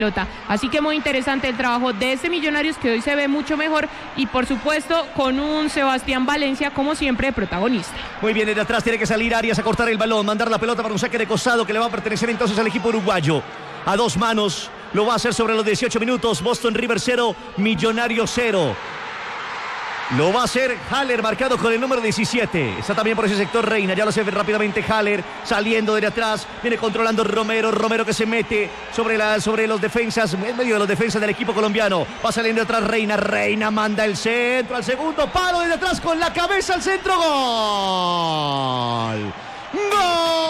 pelota. Así que muy interesante el trabajo de este Millonarios, que hoy se ve mucho mejor, y por supuesto con un Sebastián Valencia como siempre protagonista. Muy bien, desde atrás tiene que salir Arias a cortar el balón, mandar la pelota para un saque de costado que le va a pertenecer entonces al equipo uruguayo. A dos manos, lo va a hacer sobre los 18 minutos. Boston River 0, Millonarios 0. Lo va a hacer Haller, marcado con el número 17. Está también por ese sector Reina. Ya lo se ve rápidamente Haller saliendo de atrás. Viene controlando Romero. Romero que se mete sobre los defensas, en medio de los defensas del equipo colombiano. Va saliendo de atrás Reina. Reina manda el centro al segundo palo, desde atrás con la cabeza al centro. ¡Gol! ¡Gol!